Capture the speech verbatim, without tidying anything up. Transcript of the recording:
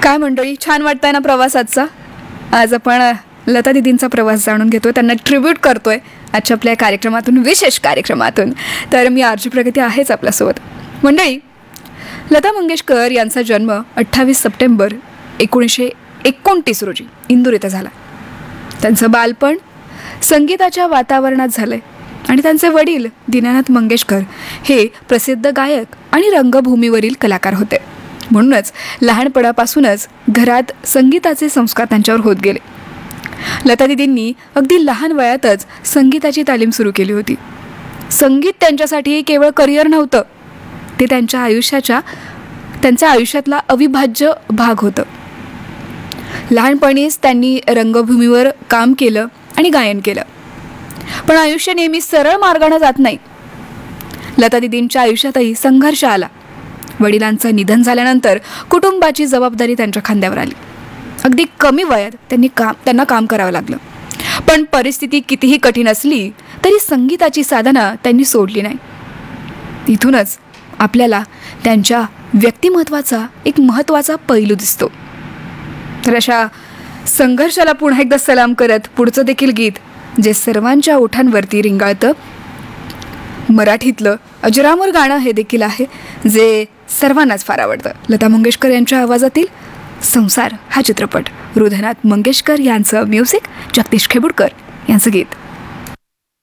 काय मंडळी, छान वाटतंय ना प्रवासाचा. आज आपण लता दीदींचा प्रवास जाणून घेतोय, त्यांना ट्रिब्यूट करतोय आजच्या आपल्या कार्यक्रमातून, विशेष कार्यक्रमातून. तर मी आरजी प्रगती आहेच आपल्यासोबत. मंडळी, लता मंगेशकर यांचा जन्म अठ्ठावीस सप्टेंबर एकोणीसशे एकोणतीस रोजी इंदूर येथे झाला. त्यांचं बालपण संगीताच्या वातावरणात झालंय आणि त्यांचे वडील दीनानाथ मंगेशकर हे प्रसिद्ध गायक आणि रंगभूमीवरील कलाकार होते. म्हणूनच लहानपणापासूनच घरात संगीताचे संस्कार त्यांच्यावर होत गेले. लता दीदींनी अगदी लहान वयातच संगीताची तालीम सुरू केली होती. संगीत त्यांच्यासाठी केवळ करिअर नव्हतं, ते त्यांच्या आयुष्याच्या त्यांच्या आयुष्यातला अविभाज्य भाग होतं. लहानपणीच त्यांनी रंगभूमीवर काम केलं आणि गायन केलं. पण आयुष्य नेहमी सरळ मार्गाने जात नाही. लता दीदींच्या आयुष्यातही संघर्ष आला. वडिलांचं निधन झाल्यानंतर कुटुंबाची जबाबदारी त्यांच्या खांद्यावर आली. अगदी कमी वयात त्यांनी काम त्यांना काम करावं लागलं. पण परिस्थिती कितीही कठीण असली तरी संगीताची साधना त्यांनी सोडली नाही. इथूनच आपल्याला त्यांच्या व्यक्तिमत्वाचा एक महत्त्वाचा पैलू दिसतो. तर अशा संघर्षाला पुन्हा एकदा सलाम करत पुढचं देखील गीत, जे सर्वांच्या ओठांवरती रिंगाळतं, मराठीतलं अजरामर गाणं हे देखील आहे, जे सर्वांनाच फार आवडतं. लता मंगेशकर यांच्या आवाजातील संसार हा चित्रपट, हृदयनाथ मंगेशकर यांचं म्युझिक, जगदीश खेबुडकर यांचं गीत.